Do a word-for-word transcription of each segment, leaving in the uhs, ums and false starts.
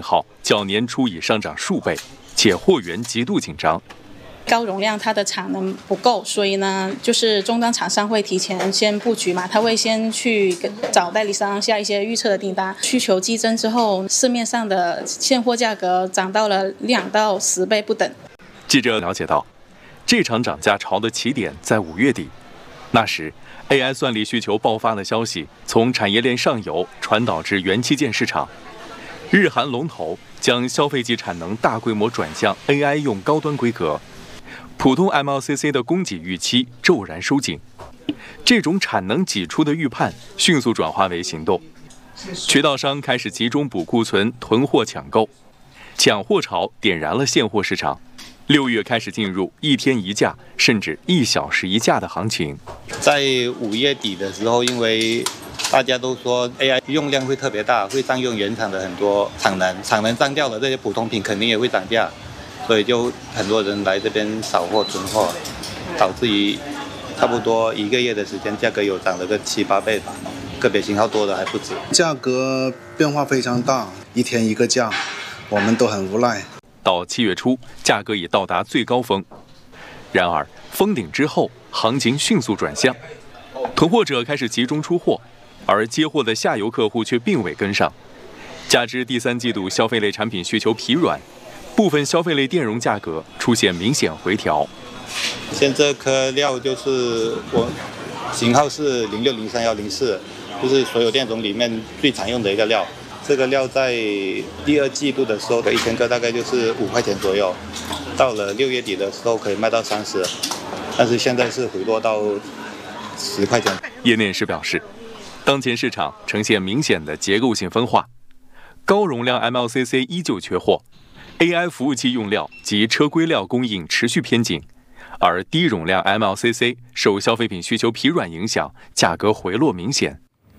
耗较年初已上涨数倍，且货源极度紧张。 高容量它的产能不够，所以呢，就是终端厂商会提前先布局嘛，他会先去找代理商下一些预测的订单。需求激增之后，市面上的现货价格涨到了两到十倍不等。 记者了解到，这场涨价潮的起点在五月底，那时 A I 算力需求爆发的消息从产业链上游传导至元器件市场，日韩龙头将消费级产能大规模转向 A I 用高端规格。普通 M L C C 的供给预期骤然收紧，这种产能挤出的预判迅速转化为行动，渠道商开始集中补库存、囤货抢购，抢货潮点燃了现货市场。六月开始进入一天一价甚至一小时一价的行情。 在五月底的时候，因为大家都说 A I 用量会特别大，会占用原厂的很多产能，产能占掉了，这些普通品肯定也会涨价。所以就很多人来这边扫货囤货，导致于差不多一个月的时间，价格有涨了个七八倍吧，个别型号多的还不止。 价格变化非常大，一天一个价，我们都很无奈。 到七月初，价格已到达最高峰，然而封顶之后，行情迅速转向，囤货者开始集中出货，而接货的下游客户却并未跟上，加之第三季度消费类产品需求疲软。部分消费类电容价格出现明显回调。 现这颗料就是我型号是零六零三幺零四，就是所有电容里面最常用的一个料。这个料在第二季度的时候的一千克大概就是五块钱左右，到了六月底的时候可以卖到三十，但是现在是回落到十块钱。 业内人士表示，当前市场呈现明显的结构性分化，高容量 M L C C 依旧缺货。A I 服务器用料及车规料供应持续偏紧，而低容量 M L C C 受消费品需求疲软影响，价格回落明显。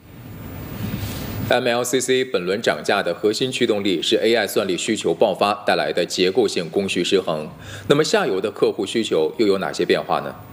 M L C C 本轮涨价的核心驱动力是 A I 算力需求爆发带来的结构性供需失衡。那么下游的客户需求又有哪些变化呢？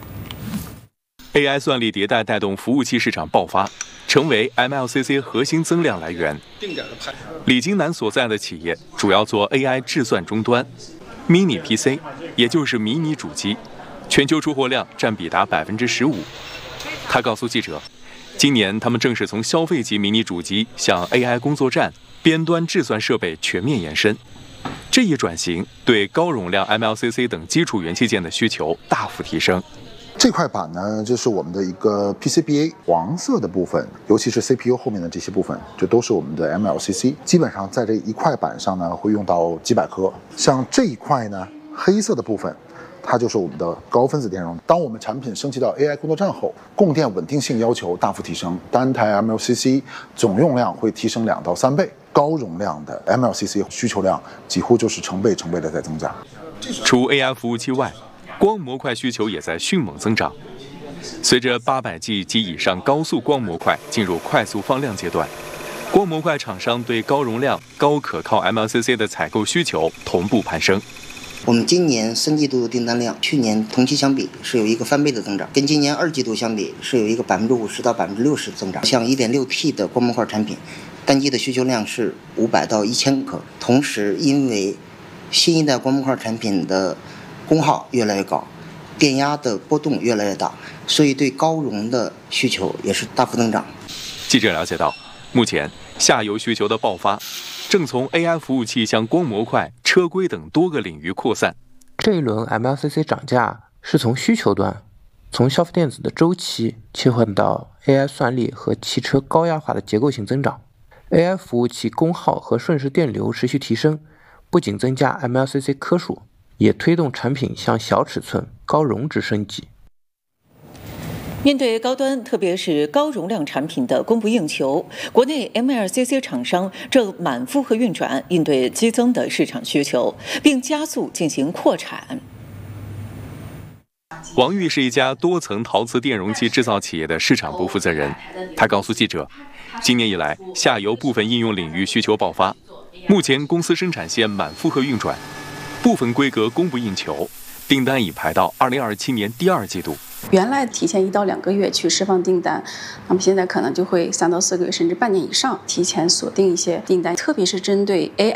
A I 算力迭代带动服务器市场爆发，成为 M L C C 核心增量来源。李金南所在的企业主要做 A I 制算终端 ，Mini P C， 也就是迷你主机，全球出货量占比达百分之十五。他告诉记者，今年他们正是从消费级迷你主机向 A I 工作站、边端制算设备全面延伸。这一转型对高容量 M L C C 等基础元器件的需求大幅提升。 这块板呢，就是我们的一个 P C B A 黄色的部分，尤其是 C P U 后面的这些部分，这都是我们的 M L C C。基本上在这一块板上呢，会用到几百颗。像这一块呢，黑色的部分，它就是我们的高分子电容。当我们产品升级到 A I 工作站后，供电稳定性要求大幅提升，单台 M L C C 总用量会提升两到三倍，高容量的 M L C C 需求量几乎就是成倍成倍的在增加。 除 A I 服务器外，光模块需求也在迅猛增长。随着八百 G 及以上高速光模块进入快速放量阶段，光模块厂商对高容量、高可靠 M L C C 的采购需求同步攀升。 我们今年三季度的订单量，去年同期相比是有一个翻倍的增长，跟今年二季度相比是有一个百分之五十到百分之六十的增长。像 一点六 T 的光模块产品，单季的需求量是五百到一千颗。同时，因为新一代光模块产品的功耗越来越高，电压的波动越来越大，所以对高容的需求也是大幅增长。 记者了解到，目前下游需求的爆发正从 A I 服务器向光模块、车规等多个领域扩散。 这一轮 M L C C 涨价是从需求端，从消费电子的周期切换到 A I 算力和汽车高压化的结构性增长。A I 服务器功耗和瞬时电流持续提升，不仅增加 M L C C 颗数，也推动产品向小尺寸、高容值升级。 面对高端，特别是高容量产品的供不应求，国内 M L C C 厂商正满负荷运转，应对激增的市场需求，并加速进行扩产。 王玉是一家多层陶瓷电容器制造企业的市场部负责人，他告诉记者，今年以来，下游部分应用领域需求爆发，目前公司生产线满负荷运转，部分规格供不应求，订单已排到二零二七年第二季度。 原来提前一到两个月去释放订单，那么现在可能就会三到四个月甚至半年以上提前锁定一些订单，特别是针对 A I